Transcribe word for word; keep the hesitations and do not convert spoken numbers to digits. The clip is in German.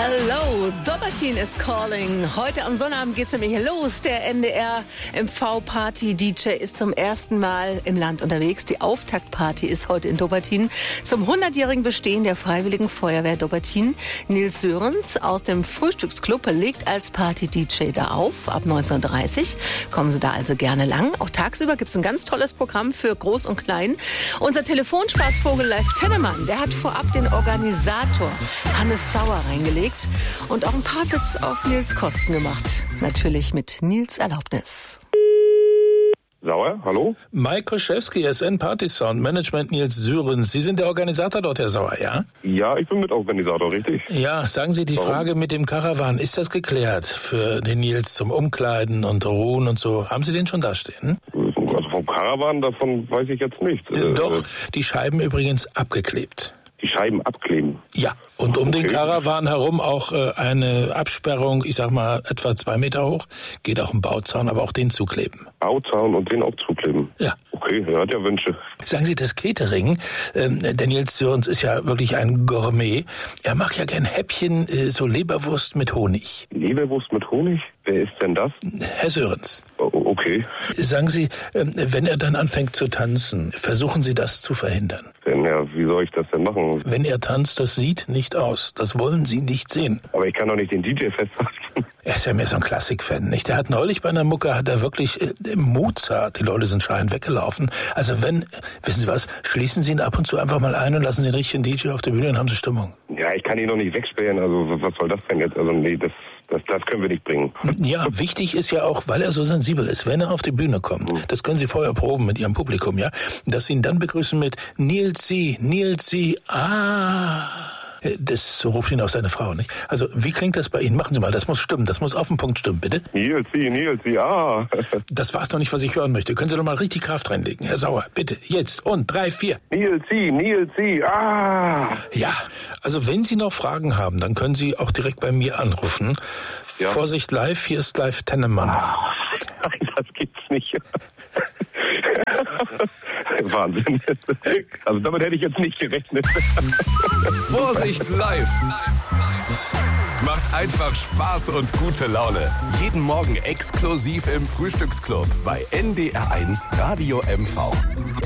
Hallo, Dobertin is calling. Heute am Sonnabend geht's nämlich los. Der N D R M V-Party-D J ist zum ersten Mal im Land unterwegs. Die Auftaktparty ist heute in Dobertin. Zum hundertjährigen Bestehen der Freiwilligen Feuerwehr Dobertin. Nils Sörensen aus dem Frühstücksclub legt als Party-D J da auf. Ab neunzehn Uhr dreißig kommen Sie da also gerne lang. Auch tagsüber gibt's ein ganz tolles Programm für Groß und Klein. Unser Telefonspaßvogel Leif Tennemann, der hat vorab den Organisator Hannes Sauer reingelegt und auch ein paar Witz auf Nils Kosten gemacht. Natürlich mit Nils Erlaubnis. Sauer, hallo? Mike Koschewski, S N Party Sound Management Nils Sörensen. Sie sind der Organisator dort, Herr Sauer, ja? Ja, ich bin Mitorganisator, richtig? Ja, sagen Sie, die Warum? Frage mit dem Karawan, ist das geklärt für den Nils zum Umkleiden und Ruhen und so? Haben Sie den schon dastehen? Also vom Karawan, davon weiß ich jetzt nicht. Äh, Doch, die Scheiben übrigens abgeklebt. Die Scheiben abkleben? Ja, und um Okay. den Karawan herum auch äh, eine Absperrung, ich sag mal etwa zwei Meter hoch, geht auch ein Bauzaun, aber auch den zukleben. Bauzaun und den auch zukleben? Ja. Okay, er hat ja Wünsche. Sagen Sie, das Catering, ähm, der Nils Sörensen ist ja wirklich ein Gourmet. Er mag ja gern Häppchen, äh, so Leberwurst mit Honig. Leberwurst mit Honig? Wer ist denn das? Herr Sörensen, O- Okay. sagen Sie, ähm, wenn er dann anfängt zu tanzen, versuchen Sie das zu verhindern. Denn, ja, wie soll ich das denn machen? Wenn er tanzt, das sieht nicht aus. Das wollen Sie nicht sehen. Aber ich kann doch nicht den D J festhalten. Er ist ja mehr so ein Klassik-Fan, nicht? Der hat neulich bei einer Mucke, hat er wirklich äh, Mozart, die Leute sind schreiend weggelaufen. Also wenn, wissen Sie was, schließen Sie ihn ab und zu einfach mal ein und lassen Sie den richtigen D J auf der Bühne, dann haben Sie Stimmung. Ja, ich kann ihn doch nicht wegsperren. Also was soll das denn jetzt? Also nee, das, das, das können wir nicht bringen. Ja, wichtig ist ja auch, weil er so sensibel ist, wenn er auf die Bühne kommt, das können Sie vorher proben mit Ihrem Publikum, ja, dass Sie ihn dann begrüßen mit Nilsi, Nilsi, ah. Das so ruft ihn auch seine Frau, nicht? Also, wie klingt das bei Ihnen? Machen Sie mal, das muss stimmen, das muss auf den Punkt stimmen, bitte. Nilsi, Nilsi, ah. Das war's noch nicht, was ich hören möchte. Können Sie doch mal richtig Kraft reinlegen, Herr Sauer, bitte, jetzt und drei, vier. Nilsi, Nilsi, ah. Ja, also wenn Sie noch Fragen haben, dann können Sie auch direkt bei mir anrufen. Ja. Vorsicht live, hier ist Leif Tennemann. Nein, das gibt's nicht. Wahnsinn. Also damit hätte ich jetzt nicht gerechnet. Vorsicht live. Macht einfach Spaß und gute Laune. Jeden Morgen exklusiv im Frühstücksclub bei N D R eins Radio M V.